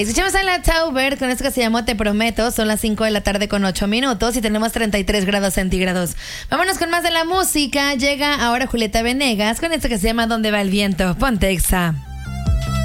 Escuchamos a la Tauber con esto que se llamó Te Prometo. Son las 5 de la tarde con 8 minutos y tenemos 33 grados centígrados. Vámonos con más de la música. Llega ahora Julieta Venegas con esto que se llama ¿Dónde va el viento? Ponte Exa.